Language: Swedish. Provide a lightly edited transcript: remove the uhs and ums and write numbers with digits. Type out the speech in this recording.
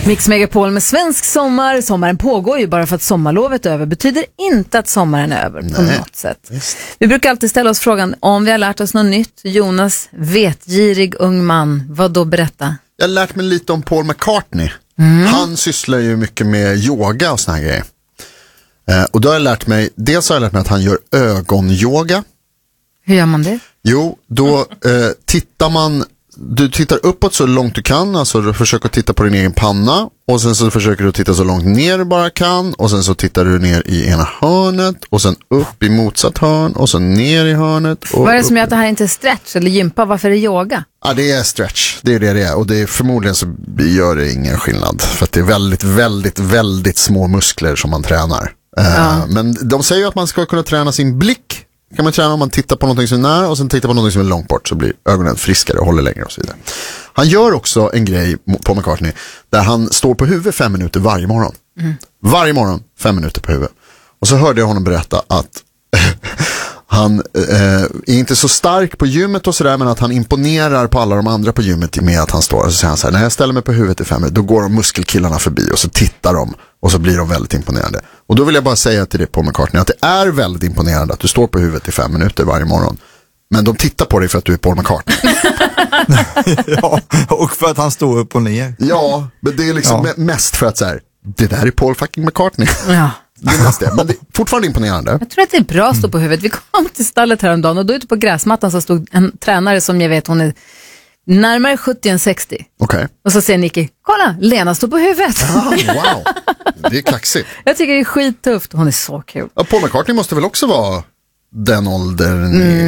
Mix Megapol med svensk sommar. Sommaren pågår ju, bara för att sommarlovet är över betyder inte att sommaren är över på något sätt. Visst. Vi brukar alltid ställa oss frågan om vi har lärt oss något nytt. Jonas, vetgirig ung man, vad då, berätta? Jag har lärt mig lite om Paul McCartney. Han sysslar ju mycket med yoga och såna här grejer. Och då har jag lärt mig, dels har jag lärt mig att han gör ögonyoga. Hur gör man det? Jo, då du tittar uppåt så långt du kan, alltså du försöker titta på din egen panna, och sen så försöker du titta så långt ner du bara kan, och sen så tittar du ner i ena hörnet, och sen upp i motsatt hörn, och sen ner i hörnet. Och vad är det som gör att det här inte är stretch eller gympa? Varför är det yoga? Ja, det är stretch, det är det är, och det är, förmodligen så gör det ingen skillnad, för att det är väldigt, väldigt, väldigt små muskler som man tränar. Men de säger ju att man ska kunna träna sin blick. Kan man träna om man tittar på någonting som är nära och sen tittar på någonting som är långt bort, så blir ögonen friskare och håller längre och så vidare. Han gör också en grej på McCartney där han står på huvudet 5 minuter varje morgon. Varje morgon 5 minuter på huvudet. Och så hörde jag honom berätta att han är inte så stark på gymmet och sådär, men att han imponerar på alla de andra på gymmet med att han står. Och så säger han så här: när jag ställer mig på huvudet i 5 minuter, då går de muskelkillarna förbi och så tittar de och så blir de väldigt imponerade. Och då vill jag bara säga till dig, Paul McCartney, att det är väldigt imponerande att du står på huvudet i 5 minuter varje morgon. Men de tittar på dig för att du är Paul McCartney. Ja, och för att han står upp och ner. Ja, men det är liksom mest för att så här, det där är Paul fucking McCartney. Ja. Det, men det är fortfarande imponerande. Jag tror att det är bra att stå på huvudet. Vi kom till stallet häromdagen och då ute på gräsmattan så stod en tränare som jag vet, hon är närmare 70 än 60. Okay. Och så säger Nicky: kolla, Lena står på huvudet. Wow, det är kaxigt. Jag tycker det är skittufft. Hon är så kul. Ja, Paul McCartney måste väl också vara den åldern